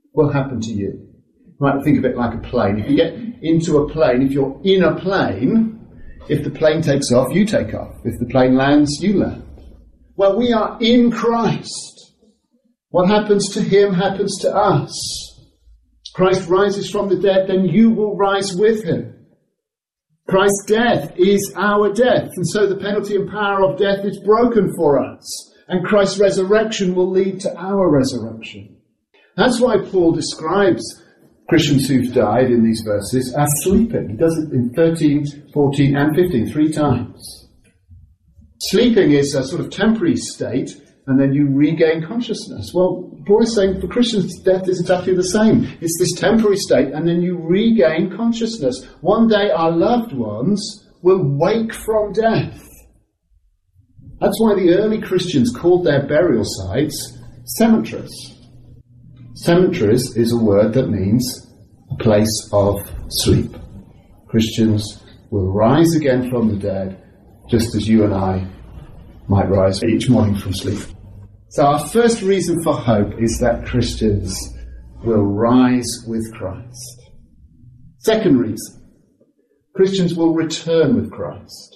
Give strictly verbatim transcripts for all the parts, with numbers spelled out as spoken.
will happen to you. You might think of it like a plane. If you get into a plane, if you're in a plane, if the plane takes off, you take off. If the plane lands, you land. Well, we are in Christ. What happens to him happens to us. Christ rises from the dead, then you will rise with him. Christ's death is our death, and so the penalty and power of death is broken for us. And Christ's resurrection will lead to our resurrection. That's why Paul describes Christians who've died in these verses as sleeping. He does it in thirteen, fourteen and fifteen, three times. Sleeping is a sort of temporary state, and then you regain consciousness. Well, Paul is saying for Christians, death is exactly the same. It's this temporary state, and then you regain consciousness. One day our loved ones will wake from death. That's why the early Christians called their burial sites cemeteries. Cemeteries is a word that means a place of sleep. Christians will rise again from the dead, just as you and I might rise each morning from sleep. So our first reason for hope is that Christians will rise with Christ. Second reason, Christians will return with Christ.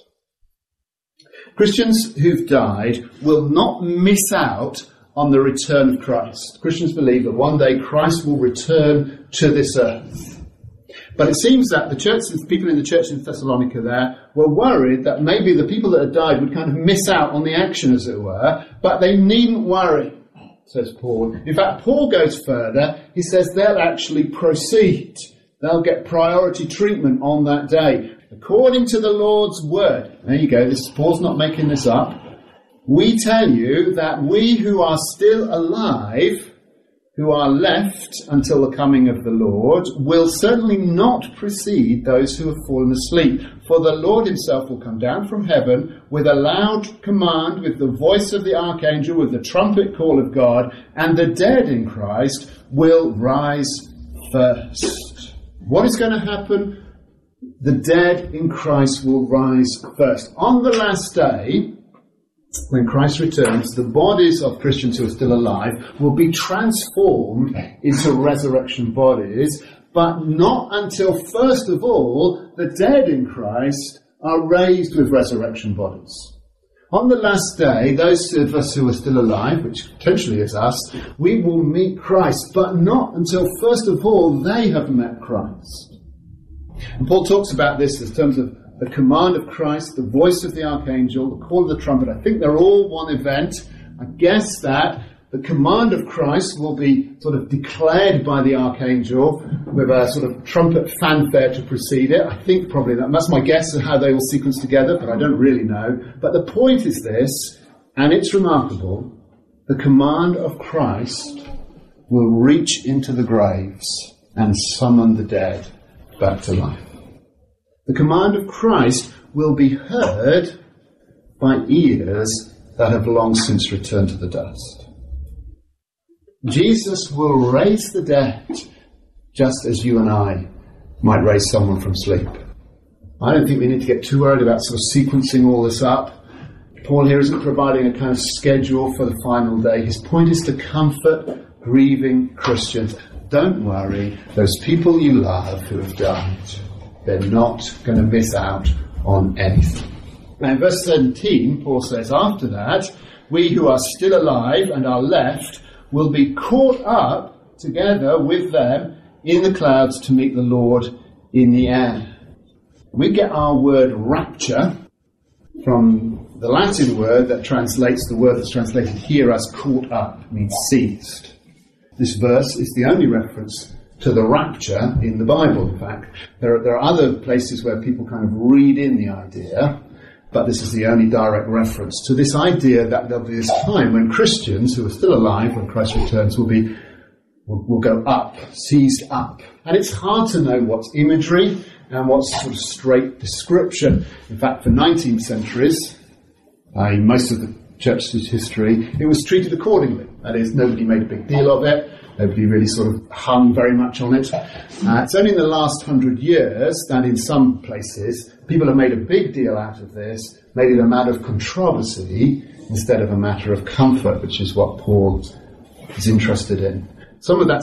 Christians who've died will not miss out on the return of Christ. Christians believe that one day Christ will return to this earth. But it seems that the church, the people in the church in Thessalonica there were worried that maybe the people that had died would kind of miss out on the action, as it were, but they needn't worry, says Paul. In fact, Paul goes further. He says they'll actually proceed. They'll get priority treatment on that day. According to the Lord's word. There you go, this Paul's not making this up. We tell you that we who are still alive, who are left until the coming of the Lord, will certainly not precede those who have fallen asleep. For the Lord himself will come down from heaven with a loud command, with the voice of the archangel, with the trumpet call of God, and the dead in Christ will rise first. What is going to happen? The dead in Christ will rise first. On the last day, when Christ returns, the bodies of Christians who are still alive will be transformed into resurrection bodies, but not until, first of all, the dead in Christ are raised with resurrection bodies. On the last day, those of us who are still alive, which potentially is us, we will meet Christ, but not until, first of all, they have met Christ. And Paul talks about this in terms of the command of Christ, the voice of the archangel, the call of the trumpet. I think they're all one event. I guess that the command of Christ will be sort of declared by the archangel with a sort of trumpet fanfare to precede it. I think probably that, that's my guess of how they will sequence together, but I don't really know. But the point is this, and it's remarkable, the command of Christ will reach into the graves and summon the dead back to life. The command of Christ will be heard by ears that have long since returned to the dust. Jesus will raise the dead just as you and I might raise someone from sleep. I don't think we need to get too worried about sort of sequencing all this up. Paul here isn't providing a kind of schedule for the final day. His point is to comfort grieving Christians. Don't worry, those people you love who have died, they're not going to miss out on anything. Now in verse seventeen, Paul says, after that, we who are still alive and are left will be caught up together with them in the clouds to meet the Lord in the air. We get our word rapture from the Latin word that translates, the word that's translated here as caught up, means seized. This verse is the only reference to the rapture in the Bible, in fact. There are, there are other places where people kind of read in the idea, but this is the only direct reference to this idea that there'll be this time when Christians who are still alive when Christ returns will be will, will go up, seized up. And it's hard to know what's imagery and what's sort of straight description. In fact, for nineteen centuries, uh, in most of the church's history, it was treated accordingly. That is, nobody made a big deal of it. Nobody really sort of hung very much on it. Uh, it's only in the last hundred years that in some places people have made a big deal out of this, made it a matter of controversy instead of a matter of comfort, which is what Paul is interested in. Some of that